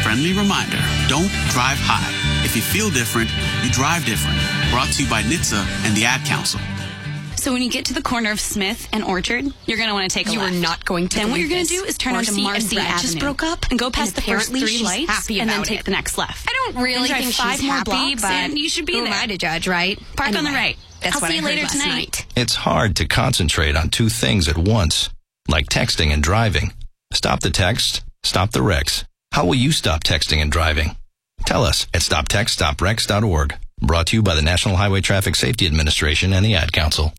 friendly reminder, don't drive high. If you feel different, you drive different. Brought to you by NHTSA and the Ad Council. So when you get to the corner of Smith and Orchard, you're going to want to take a left. You are not going to. Then what you're going to do is turn onto Marcy Avenue. Just broke up and go past the first 3 lights and then take the next left. I don't really think she's 5 more happy, blocks, but and you should be who there. am I to judge, right? Park on the right. That's I'll what see you I heard later last tonight. night. It's hard to concentrate on two things at once, like texting and driving. Stop the text, stop the wrecks. How will you stop texting and driving? Tell us at stoptextstoprex.org. Brought to you by the National Highway Traffic Safety Administration and the Ad Council.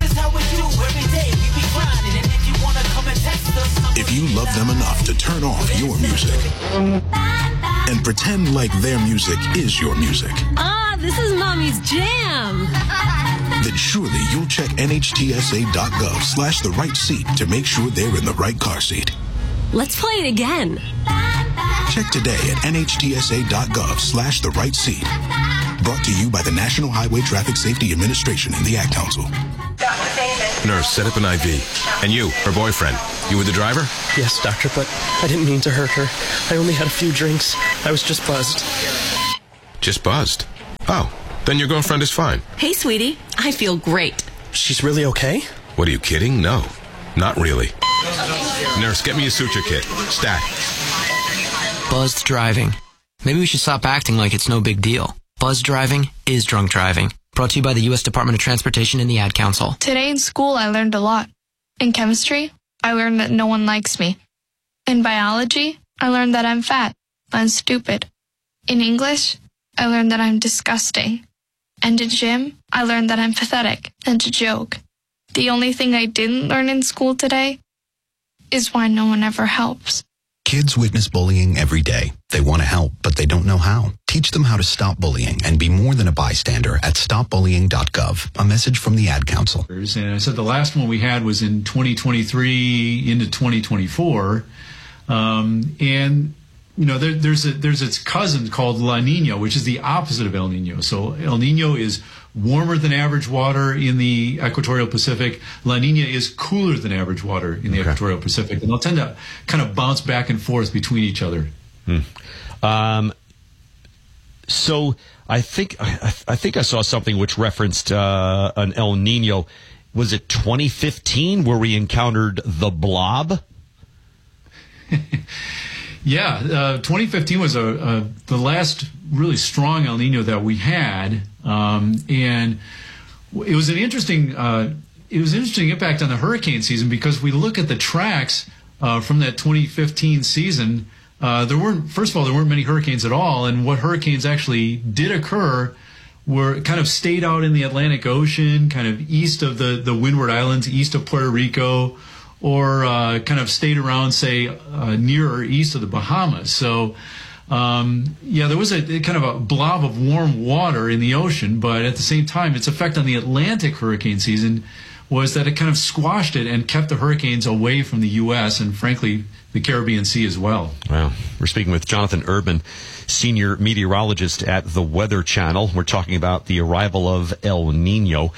If you love them enough to turn off your music and pretend like their music is your music, this is Mommy's jam. then surely you'll check NHTSA.gov/the right seat to make sure they're in the right car seat. Let's play it again. Check today at NHTSA.gov/the right seat. Brought to you by the National Highway Traffic Safety Administration and the Ad Council. Nurse, set up an IV. And you, her boyfriend, you were the driver? Yes, doctor, but I didn't mean to hurt her. I only had a few drinks. I was just buzzed. Just buzzed? Oh, then your girlfriend is fine. Hey, sweetie. I feel great. She's really okay? What, are you kidding? No, not really. Nurse, get me a suture kit. Stat. Buzzed driving. Maybe we should stop acting like it's no big deal. Buzzed driving is drunk driving. Brought to you by the U.S. Department of Transportation and the Ad Council. Today in school, I learned a lot. In chemistry, I learned that no one likes me. In biology, I learned that I'm fat and stupid. In English, I learned that I'm disgusting. And in gym, I learned that I'm pathetic and a joke. The only thing I didn't learn in school today is why no one ever helps. Kids witness bullying every day. They want to help, but they don't know how. Teach them how to stop bullying and be more than a bystander at stopbullying.gov. A message from the Ad Council. And I said the last one we had was in 2023 into 2024. And you know, there's its cousin called La Nina, which is the opposite of El Nino. So El Nino is warmer than average water in the equatorial Pacific. La Nina is cooler than average water in the equatorial Pacific, and they'll tend to kind of bounce back and forth between each other. So I think I saw something which referenced an El Nino. Was it 2015 where we encountered the blob? Yeah, 2015 was the last really strong El Nino that we had, and it was an interesting impact on the hurricane season because we look at the tracks from that 2015 season. There weren't many hurricanes at all, and what hurricanes actually did occur were kind of stayed out in the Atlantic Ocean, kind of east of the Windward Islands, east of Puerto Rico, or kind of stayed around, say, near or east of the Bahamas. So, there was a kind of a blob of warm water in the ocean, but at the same time, its effect on the Atlantic hurricane season was that it kind of squashed it and kept the hurricanes away from the U.S. and, frankly, the Caribbean Sea as well. Wow. We're speaking with Jonathan Urban, senior meteorologist at the Weather Channel. We're talking about the arrival of El Nino.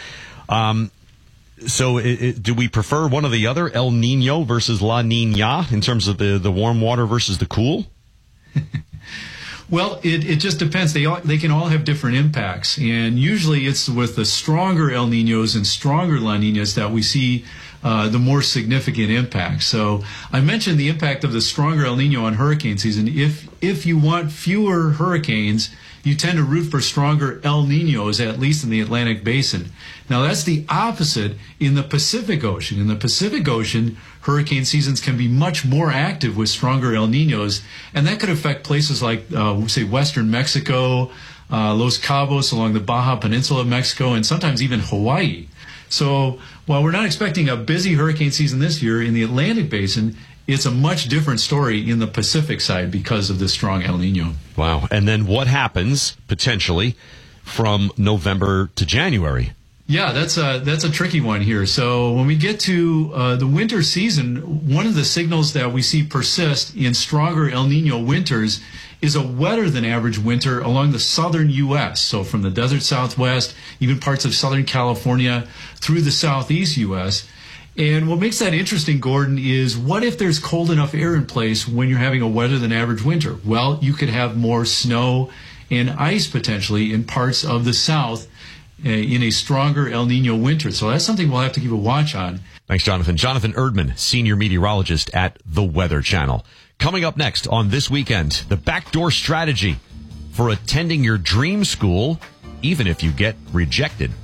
So do we prefer one or the other, El Nino versus La Nina, in terms of the warm water versus the cool? Well, it just depends. They can all have different impacts. And usually it's with the stronger El Ninos and stronger La Ninas that we see the more significant impact. So I mentioned the impact of the stronger El Nino on hurricane season. If you want fewer hurricanes, you tend to root for stronger El Ninos, at least in the Atlantic Basin. Now, that's the opposite in the Pacific Ocean. In the Pacific Ocean, hurricane seasons can be much more active with stronger El Ninos, and that could affect places like, say, western Mexico, Los Cabos along the Baja Peninsula of Mexico, and sometimes even Hawaii. So while we're not expecting a busy hurricane season this year in the Atlantic Basin, it's a much different story in the Pacific side because of this strong El Nino. Wow. And then what happens, potentially, from November to January? Yeah, that's a tricky one here. So when we get to the winter season, one of the signals that we see persist in stronger El Nino winters is a wetter than average winter along the southern U.S. So from the desert Southwest, even parts of Southern California through the Southeast U.S. And what makes that interesting, Gordon, is what if there's cold enough air in place when you're having a wetter than average winter? Well, you could have more snow and ice potentially in parts of the south in a stronger El Nino winter. So that's something we'll have to keep a watch on. Thanks, Jonathan. Jonathan Erdman, senior meteorologist at the Weather Channel. Coming up next on This Weekend, the backdoor strategy for attending your dream school, even if you get rejected.